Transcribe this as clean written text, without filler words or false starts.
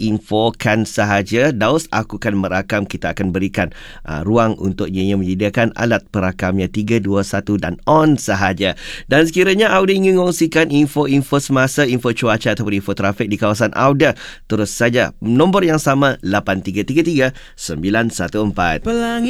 diinfokan sahaja. Daus, aku akan merakam. Kita akan berikan ruang untuk Nyonya menyediakan alat perakamnya. 3, 2, 1 dan on sahaja. Dan sekiranya Auda ingin mengongsikan info-info semasa, info cuaca ataupun info trafik di kawasan Auda, terus saja nombor yang sama 8333 914.